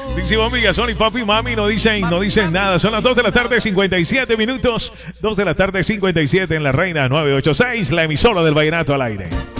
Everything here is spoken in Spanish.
Dice amiga, Sony, papi, mami, no dicen nada. Son las 2 de la tarde, 57 minutos. 2 de la tarde, 57 en La Reina 986, la emisora del vallenato al aire.